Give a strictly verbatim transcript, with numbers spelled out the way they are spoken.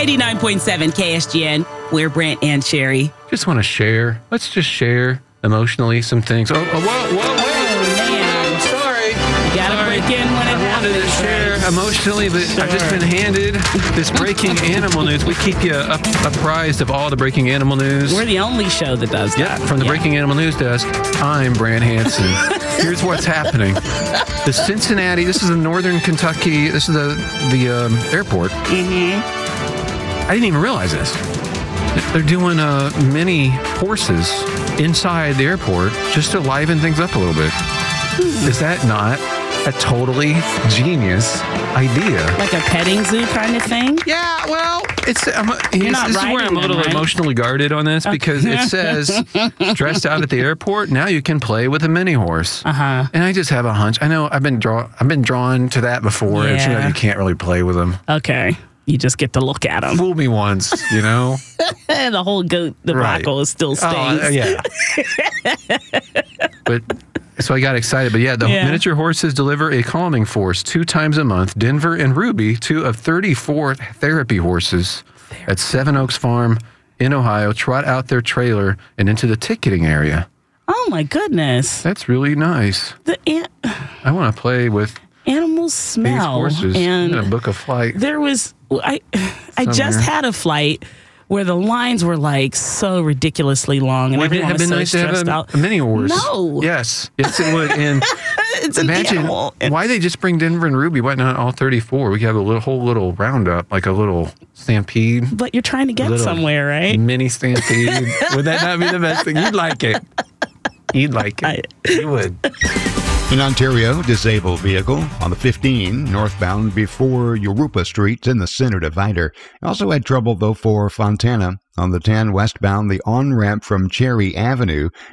eighty-nine point seven K S G N. We're Brent and Sherry. Just want to share. Let's just share emotionally some things. Oh, oh whoa, whoa, whoa. Oh, man. Sorry. You gotta Sorry. break in when it I wanted happens. to share right? emotionally, but I've just been handed this breaking animal news. We keep you up, apprised of all the breaking animal news. We're the only show that does Yeah, that. from the Yeah. Breaking Animal News Desk, I'm Brant Hansen. Here's what's happening. The Cincinnati, this is in northern Kentucky, this is the, the um, airport. Mm-hmm. I didn't even realize this. They're doing uh, mini horses inside the airport just to liven things up a little bit. Is that not a totally genius idea? Like a petting zoo kind of thing? Yeah, well, it's, I'm, it's not this is where riding I'm a little them, right? emotionally guarded on this because it says stressed out at the airport. Now you can play with a mini horse. Uh-huh. And I just have a hunch. I know I've been draw I've been drawn to that before. It's, you know, Yeah. you can't really play with them. Okay. You just get to look at them. Fool me once, you know. The whole goat debacle Right. is still stings. Oh, uh, yeah. But so I got excited. But yeah, the Yeah. miniature horses deliver a calming force two times a month. Denver and Ruby, two of thirty-four therapy horses at Seven Oaks Farm in Ohio, trot out their trailer and into the ticketing area. Oh, my goodness. That's really nice. The an- I want to play with animals these smell. horses. And I'm gonna book a flight. there was, I, I just Somewhere. had a flight where the lines were like so ridiculously long and Wouldn't it everyone have was been so nice to have stressed a, out. a mini horse? No. Yes. Yes, it would. And It's an imagine animal. And why they just bring Denver and Ruby. Why not all thirty-four? We could have a little, whole little roundup, like a little stampede. but you're trying to get Little somewhere, right? Mini stampede. Would that not be the best thing? You'd like it. You'd like it. You would. In Ontario, disabled vehicle on the fifteen northbound before Yorupa Street in the center divider. Also had trouble, though, for Fontana on the ten westbound, the on-ramp from Cherry Avenue